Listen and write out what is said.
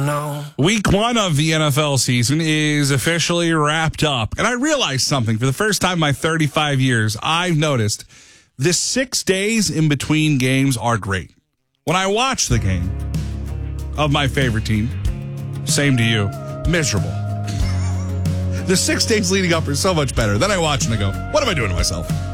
know. Week 1 of the NFL season is officially wrapped up. And I realized something. For the first time in my 35 years, I've noticed the 6 days in between games are great. When I watch the game of my favorite team, same to you, miserable. The 6 days leading up are so much better. Then I watch and I go, what am I doing to myself?